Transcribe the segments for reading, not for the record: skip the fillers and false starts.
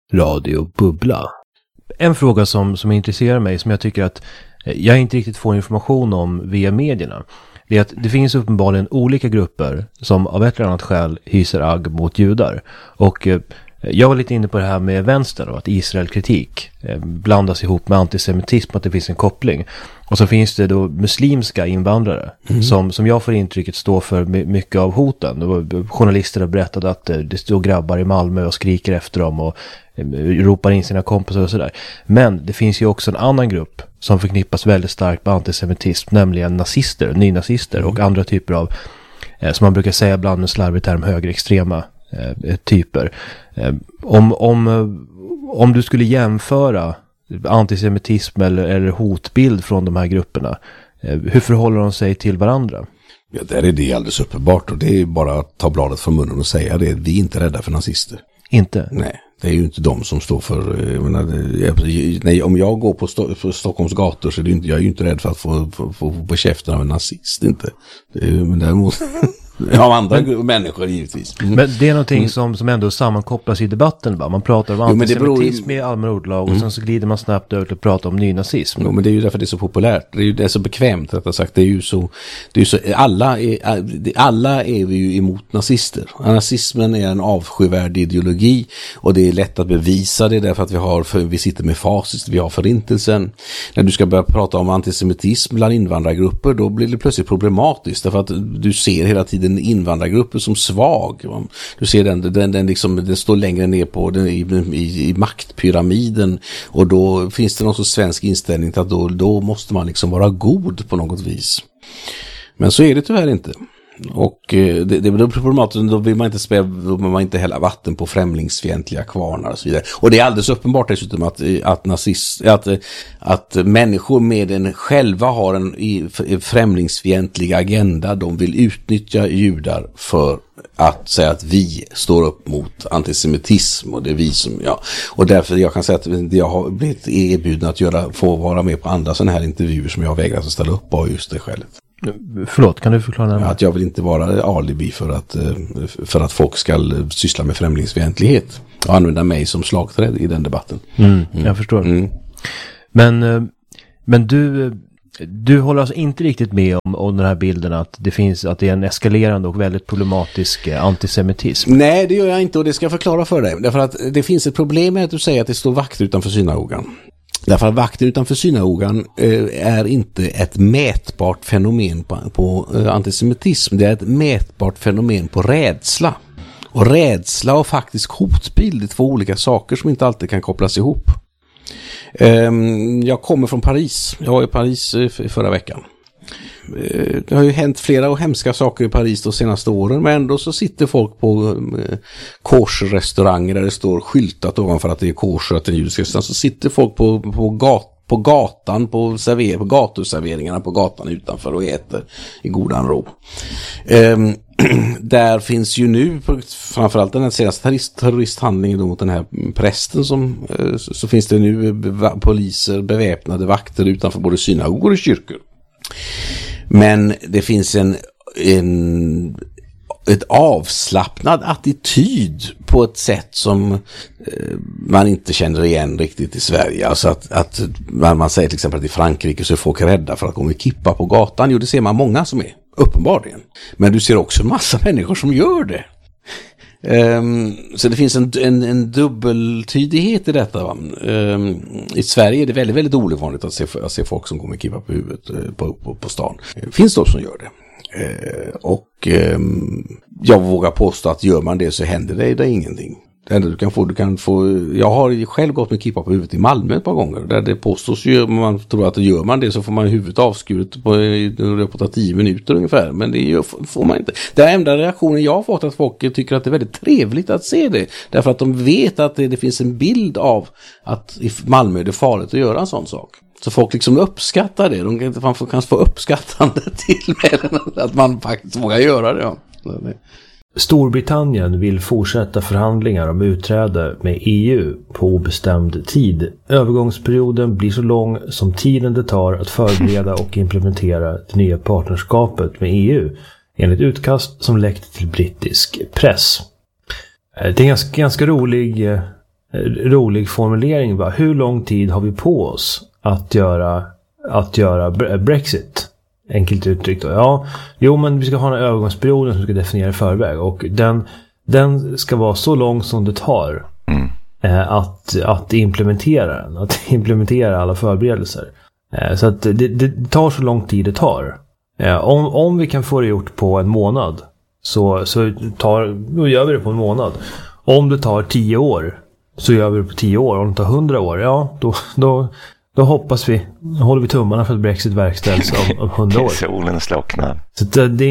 Radio Bubbla. En fråga som intresserar mig, som jag tycker att jag inte riktigt får information om via medierna, det är att det finns uppenbarligen olika grupper som av ett eller annat skäl hyser agg mot judar. Och jag var lite inne på det här med vänster och att Israel-kritik blandas ihop med antisemitism, att det finns en koppling. Och så finns det då muslimska invandrare som jag får intrycket står för mycket av hoten. Det var journalister har berättat att det står grabbar i Malmö och skriker efter dem och ropar in sina kompisar och sådär. Men det finns ju också en annan grupp som förknippas väldigt starkt med antisemitism, nämligen nazister, nynazister och andra typer av, som man brukar säga ibland med slarvig term, högerextrema typer. Om du skulle jämföra antisemitism eller hotbild från de här grupperna, hur förhåller de sig till varandra? Ja, där är det alldeles uppenbart, och det är bara att ta bladet från munnen och säga det. Vi är inte rädda för nazister. Inte? Nej, det är ju inte de som står för... nej, om jag går på Stockholms gator så är jag är ju inte rädd för att få på käften av en nazist, inte. Men däremot... Ja, andra människor givetvis. Men det är någonting som ändå sammankopplas i debatten, va? Man pratar om antisemitism i allmänna ordlag och sen så glider man snabbt över till att prata om nynazism. Jo, men det är ju därför det är så populärt. Det är så bekvämt, rättare sagt. Det är ju så alla är vi ju emot nazister. Nazismen är en avskyvärd ideologi, och det är lätt att bevisa det därför att vi sitter med facit, vi har förintelsen. När du ska börja prata om antisemitism bland invandrargrupper, då blir det plötsligt problematiskt, därför att du ser hela tiden invandrargrupper som svag. Du ser den står längre ner på den i maktpyramiden, och då finns det någon sorts svensk inställning till att då måste man liksom vara god på något vis. Men så är det tyvärr inte. Och det blir problematiskt, då vill man inte hälla vatten på främlingsfientliga kvarnar och så vidare. Och det är alldeles uppenbart dessutom att människor med en själva har en främlingsfientlig agenda. De vill utnyttja judar för att säga att vi står upp mot antisemitism, och det är vi som, och därför jag kan säga att jag har blivit erbjuden att få vara med på andra sådana här intervjuer som jag vägrar att ställa upp på just det skälet. Förlåt, kan du förklara det? Att jag vill inte vara alibi för att folk ska syssla med främlingsfientlighet och använda mig som slagträd i den debatten. Jag förstår. Men du håller alltså inte riktigt med om den här bilden att det är en eskalerande och väldigt problematisk antisemitism? Nej, det gör jag inte, och det ska jag förklara för dig. Därför att det finns ett problem med att du säger att det står vakter utanför synagogan. Därför att vakter utanför synagogan är inte ett mätbart fenomen på antisemitism. Det är ett mätbart fenomen på rädsla. Och rädsla och faktisk hotbild är två olika saker som inte alltid kan kopplas ihop. Jag kommer från Paris. Jag var i Paris förra veckan. Det har ju hänt flera och hemska saker i Paris de senaste åren, men ändå så sitter folk på kosher-restauranger där det står skyltat ovanför att det är kosher, att det är judisk restaurang. Så sitter folk på gatan, på gatuserveringarna på gatan utanför och äter i godan ro. Där finns ju nu, framförallt den senaste terroristhandlingen mot den här prästen, så finns det nu poliser, beväpnade vakter utanför både synagogor och kyrkor. Men det finns ett avslappnad attityd på ett sätt som man inte känner igen riktigt i Sverige. Alltså att man säger till exempel att i Frankrike så är folk rädda för att gå med kippa på gatan. Jo, det ser man många som är, uppenbarligen. Men du ser också en massa människor som gör det. Så det finns en dubbeltydighet i detta. Va? I Sverige är det väldigt, väldigt ovanligt att se folk som går med kippa på huvudet på stan. Det finns de som gör det. Jag vågar påstå att gör man det så händer det ingenting. Det enda du kan få. Jag har själv gått med kippa på huvudet i Malmö ett par gånger, där det påstås ju, man tror att gör man det så får man huvudet avskuret på 10 minuter ungefär, men det får man inte. Den enda reaktionen jag har fått är att folk tycker att det är väldigt trevligt att se det, därför att de vet att det finns en bild av att i Malmö är det farligt att göra en sån sak. Så folk liksom uppskattar det. Man kan få uppskattande till med att man faktiskt vågar göra det. Ja. Storbritannien vill fortsätta förhandlingar om utträde med EU på obestämd tid. Övergångsperioden blir så lång som tiden det tar att förbereda och implementera det nya partnerskapet med EU, enligt utkast som läckt till brittisk press. Det är en ganska rolig rolig formulering. Va? Hur lång tid har vi på oss att göra Brexit? Enkelt uttryckt då. Ja, jo, men vi ska ha en övergångsperiod som ska definiera i förväg. Och den ska vara så lång som det tar att implementera den. Att implementera alla förberedelser. Så att det tar så lång tid det tar. Om vi kan få det gjort på en månad så då gör vi det på en månad. Om det tar 10 år så gör vi det på 10 år. Om det tar 100 år, ja, då hoppas vi, håller vi tummarna för att Brexit verkställs om 100 år. Solen slocknar. Så det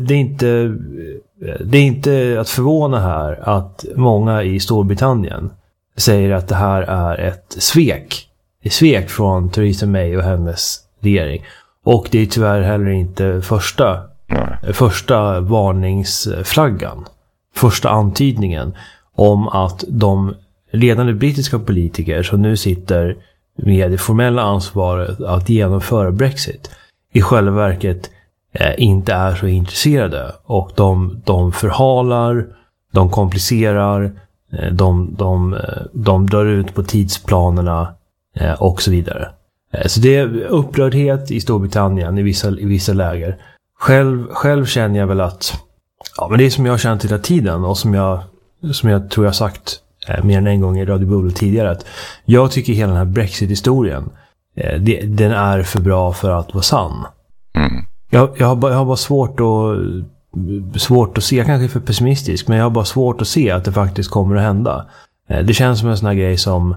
är inte att förvåna här att många i Storbritannien säger att det här är ett svek från Theresa May och hennes regering. Och det är tyvärr heller inte första varningsflaggan, första antydningen om att de ledande brittiska politiker som nu sitter med det formella ansvaret att genomföra Brexit i själva verket inte är så intresserade. Och de förhalar, de komplicerar, de drar ut på tidsplanerna och så vidare. Så det är upprördhet i Storbritannien i vissa läger. Själv känner jag väl att men det är som jag har känt hela tiden och som jag tror jag sagt mer än en gång i Radio Bull tidigare, att jag tycker hela den här Brexit-historien den är för bra för att vara sann. Jag har bara svårt att se, jag kanske är för pessimistisk, men jag har bara svårt att se att det faktiskt kommer att hända. Det känns som en sån här grej som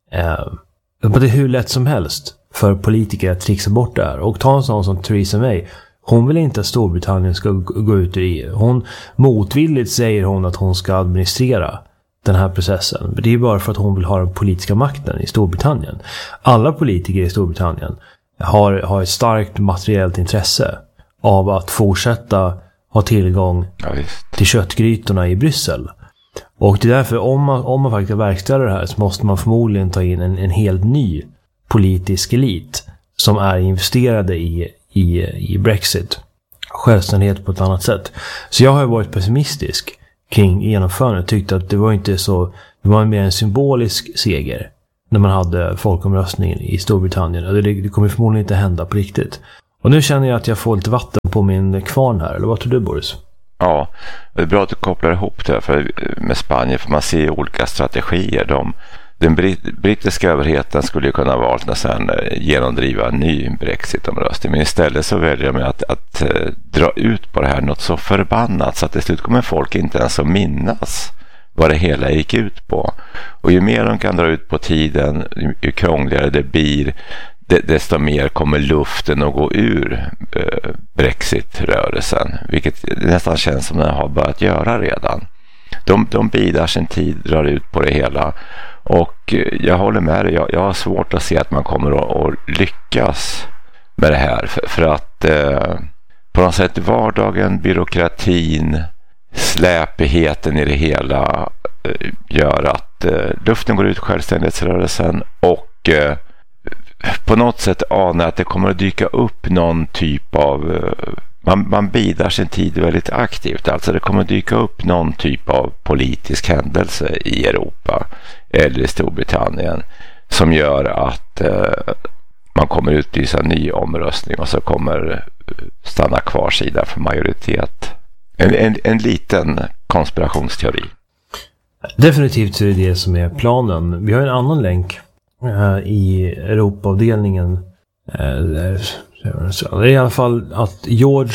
det är hur lätt som helst för politiker att trixa bort det här. Och ta en sån som Theresa May, hon vill inte att Storbritannien ska gå ut i. Hon motvilligt säger hon att hon ska administrera den här processen. Men det är bara för att hon vill ha den politiska makten i Storbritannien. Alla politiker i Storbritannien har ett starkt materiellt intresse av att fortsätta ha tillgång till köttgrytorna i Bryssel. Och det är därför om man faktiskt verkställer det här så måste man förmodligen ta in en helt ny politisk elit som är investerade i Brexit. Självständighet på ett annat sätt. Så jag har varit pessimistisk kring genomförandet. Tyckte att det var mer en symbolisk seger när man hade folkomröstningen i Storbritannien. Det kommer förmodligen inte hända på riktigt. Och nu känner jag att jag får lite vatten på min kvarn här. Eller vad tror du, Boris? Ja, det är bra att du kopplar ihop det med Spanien, för man ser olika strategier. Den brittiska överheten skulle ju kunna vara nästan genomdriva en ny Brexit-omröstning, men istället så väljer de att dra ut på det här något så förbannat så att till slut kommer folk inte ens att minnas vad det hela gick ut på. Och ju mer de kan dra ut på tiden, ju krångligare det blir, desto mer kommer luften att gå ur Brexit-rörelsen, vilket nästan känns som den har börjat göra redan. De bidar sin tid, drar ut på det hela, och jag håller med dig, jag har svårt att se att man kommer att lyckas med det här, för att på något sätt vardagen, byråkratin, släpigheten i det hela gör att luften går ut självständighetsrörelsen, och på något sätt anar att det kommer att dyka upp någon typ av man bidar sin tid väldigt aktivt, alltså det kommer att dyka upp någon typ av politisk händelse i Europa eller i Storbritannien som gör att man kommer utlysa en ny omröstning och så kommer stanna kvar sida för majoritet. En liten konspirationsteori. Definitivt så är det som är planen. Vi har en annan länk i Europaavdelningen. Det är i alla fall att George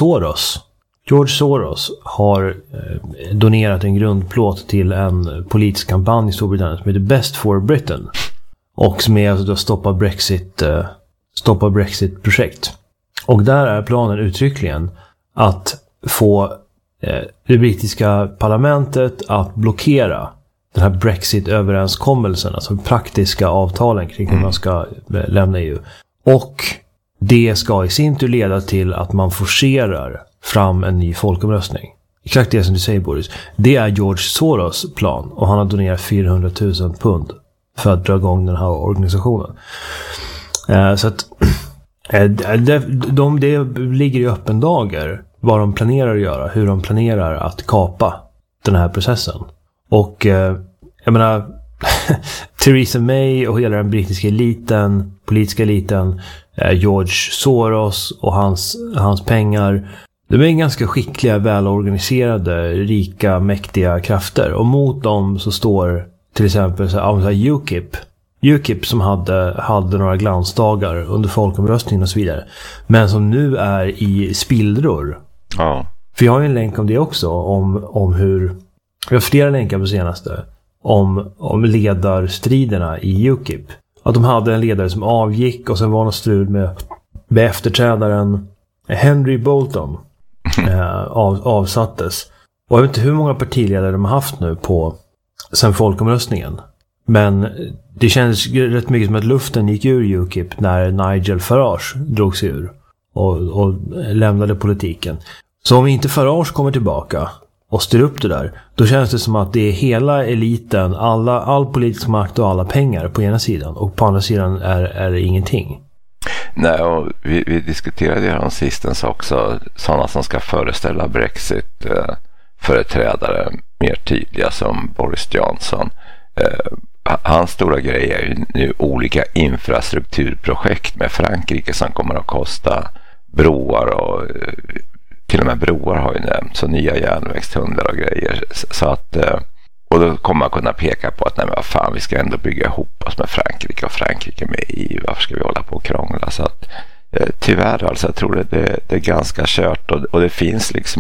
Soros har donerat en grundplåt till en politisk kampanj i Storbritannien som heter Best for Britain, och som är alltså stoppa Brexit-projekt. Och där är planen uttryckligen att få det brittiska parlamentet att blockera den här Brexit-överenskommelsen, alltså praktiska avtalen kring hur man ska lämna EU. Och det ska i sin tur leda till att man forcerar fram en ny folkomröstning. Exakt det som du säger, Boris. Det är George Soros plan, och han har donerat 400 000 pund för att dra igång den här organisationen. Så att det ligger i öppen dager vad de planerar att göra, hur de planerar att kapa den här processen. Och jag menar, Theresa May och hela den brittiska eliten, politiska eliten, George Soros och hans pengar. De är ganska skickliga, välorganiserade, rika, mäktiga krafter. Och mot dem så står till exempel UKIP. UKIP som hade några glansdagar under folkomröstningen och så vidare. Men som nu är i spillror. Ja. För jag har ju en länk om det också. Om hur... Jag har flera länkar på senaste. Om ledarstriderna i UKIP. Att de hade en ledare som avgick och sen var något strul med efterträdaren Henry Bolton. Avsattes. Och jag vet inte hur många partiledare de har haft nu sen folkomröstningen. Men det känns rätt mycket som att luften gick ur UKIP när Nigel Farage drog sig ur och lämnade politiken. Så om inte Farage kommer tillbaka och styr upp det där, då känns det som att det är hela eliten, all politisk makt och alla pengar på ena sidan, och på andra sidan är det ingenting. Nej, och vi diskuterade ju här sistens också, sådana som ska föreställa Brexit företrädare mer tydliga som Boris Johnson. Hans stora grej är ju nu olika infrastrukturprojekt med Frankrike som kommer att kosta broar, och till och med broar har ju nämnt, så nya järnvägstunnlar och grejer. Så att, och då kommer man kunna peka på att nej, men vad fan, vi ska ändå bygga ihop oss med Frankrike, och Frankrike med EU, varför ska vi hålla på och krångla? Så att tyvärr alltså, jag tror det är ganska kört, och det finns liksom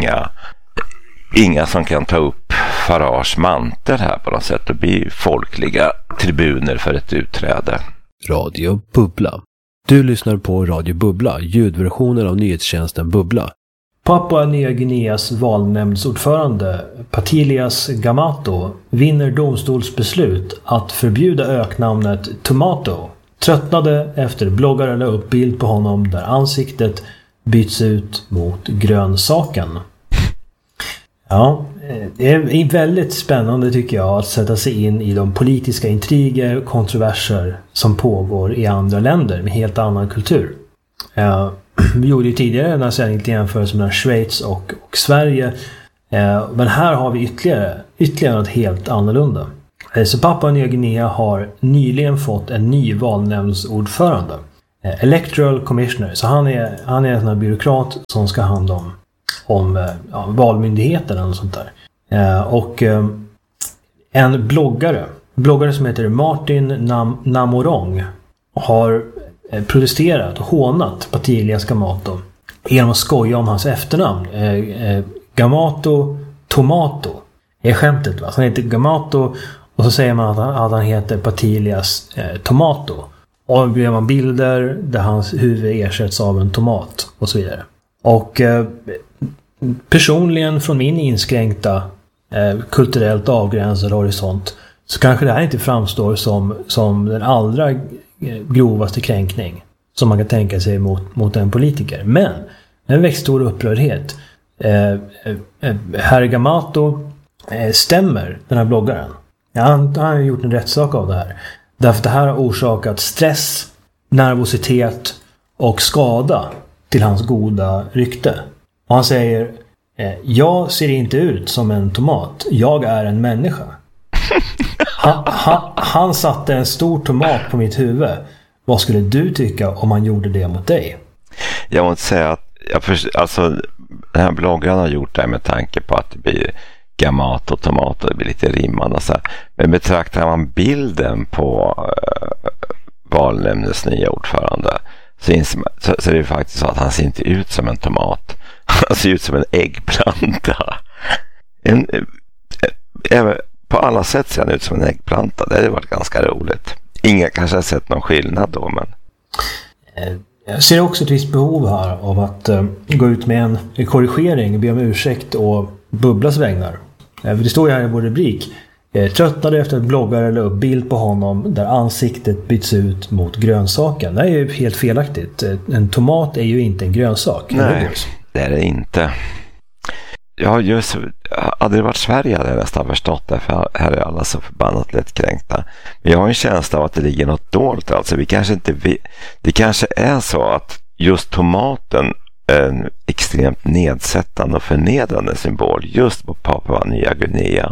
inga som kan ta upp Farage mantel här på något sätt och bli folkliga tribuner för ett utträde. Radio Bubbla. Du lyssnar på Radio Bubbla, ljudversionen av nyhetstjänsten Bubbla. Papua Nya Guineas valnämndsordförande Patilias Gamato vinner domstolsbeslut att förbjuda öknamnet Tomato. Tröttnade efter bloggare la upp bild på honom där ansiktet byts ut mot grönsaken. Ja, det är väldigt spännande tycker jag att sätta sig in i de politiska intriger och kontroverser som pågår i andra länder med helt annan kultur. Vi gjorde ju tidigare en sändning till jämförelse mellan Schweiz och Sverige. Men här har vi ytterligare något helt annorlunda. Så Papua Nya Guinea har nyligen fått en ny valnämndsordförande. Electoral Commissioner. Så han är en sån här byråkrat som ska hand om valmyndigheten eller sånt där. Och en bloggare som heter Martin Namorong har protesterat och hånat Patilias Gamato genom att skoja om hans efternamn. Gamato Tomato är skämtet, va? Så han heter Gamato och så säger man att han heter Patilias Tomato. Och då blir man bilder där hans huvud ersätts av en tomat och så vidare. Och personligen från min inskränkta kulturellt avgränsade horisont så kanske det här inte framstår som den allra grovaste kränkning som man kan tänka sig mot en politiker. Men den växte stor upprördhet. Herr Gamato stämmer den här bloggaren. Ja, han har gjort en rättssak av det här. Därför att det här har orsakat stress, nervositet och skada till hans goda rykte. Och han säger: jag ser inte ut som en tomat. Jag är en människa. Han satte en stor tomat på mitt huvud. Vad skulle du tycka om han gjorde det mot dig? Jag måste säga att alltså, den här bloggaren har gjort det med tanke på att det blir gamat och tomat och det blir lite rimmande och så här. Men betraktar man bilden på valnämndens nya ordförande så är det faktiskt så att han ser inte ut som en tomat. Han ser ut som en äggplanta. På alla sätt ser han ut som en äggplanta. Det hade varit ganska roligt. Ingen kanske har sett någon skillnad då, men... Jag ser också ett visst behov här av att gå ut med en korrigering, be om ursäkt och Bubblas vägnar. För det står ju här i vår rubrik: tröttnade efter att bloggare la upp bild på honom där ansiktet byts ut mot grönsaken. Det är ju helt felaktigt. En tomat är ju inte en grönsak. Nej, det är det inte. Ja, just, hade det varit Sverige hade jag nästan förstått det, för här är alla så förbannat lättkränkta. Men jag har en känsla av att det ligger något dolt. Alltså, det kanske är så att just tomaten är en extremt nedsättande och förnedrande symbol just på Papua Nya Guinea.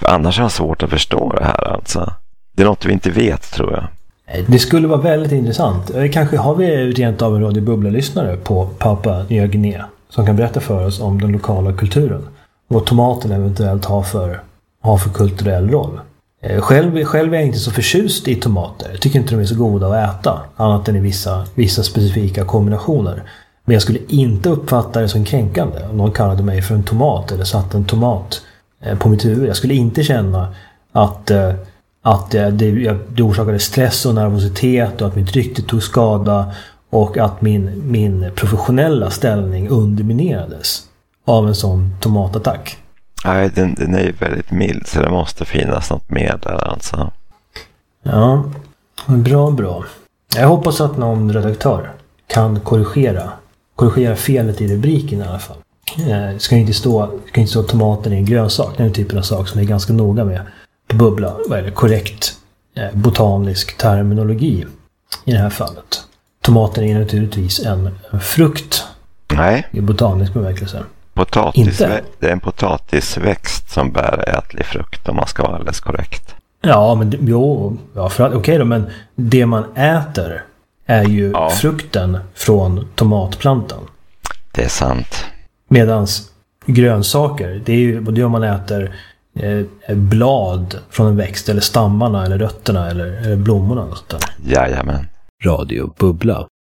För annars är det svårt att förstå det här alltså. Det är något vi inte vet, tror jag. Det skulle vara väldigt intressant. Kanske har vi rent av en Radio Bubbla-lyssnare på Papua Nya Guinea som kan berätta för oss om den lokala kulturen. Vad tomaten eventuellt har för kulturell roll. Själv är jag inte så förtjust i tomater. Jag tycker inte de är så goda att äta. Annat än i vissa specifika kombinationer. Men jag skulle inte uppfatta det som kränkande om någon kallade mig för en tomat eller satt en tomat på mitt huvud. Jag skulle inte känna att det orsakade stress och nervositet och att mitt rykte tog skada och att min professionella ställning underminerades av en sån tomatattack. Nej, den är ju väldigt mild, så det måste finnas något mer där alltså. Ja, bra. Jag hoppas att någon redaktör kan korrigera felet i rubriken i alla fall. Det ska inte stå tomaten i en grönsak. Det är en typ av sak som är ganska noga med på Bubbla. Vad är det? Korrekt botanisk terminologi i det här fallet. Tomaten är naturligtvis en frukt. Nej. I botanisk bemärkelse. Det är en potatisväxt som bär ätlig frukt, om man ska vara alldeles korrekt. Ja, men okej då, men det man äter är ju frukten från tomatplantan. Det är sant. Medans grönsaker, det är ju det om man äter blad från en växt eller stammarna eller rötterna eller blommorna och sånt där. Jajamän. Radio Bubbla.